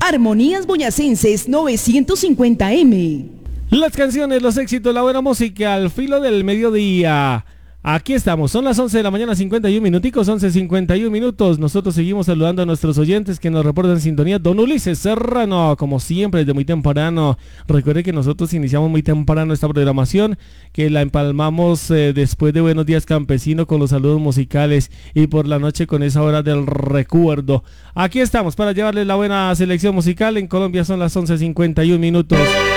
Armonías Boyacenses 950M. Las canciones, los éxitos, la buena música al filo del mediodía. Aquí estamos, son las 11 de la mañana, 51 minuticos, 11:51 minutos. Nosotros seguimos saludando a nuestros oyentes que nos reportan sintonía. Don Ulises Serrano, como siempre, desde muy temprano. Recuerde que nosotros iniciamos muy temprano esta programación, que la empalmamos después de Buenos Días Campesino con los saludos musicales y por la noche con esa hora del recuerdo. Aquí estamos para llevarles la buena selección musical. En Colombia son las 11:51 minutos.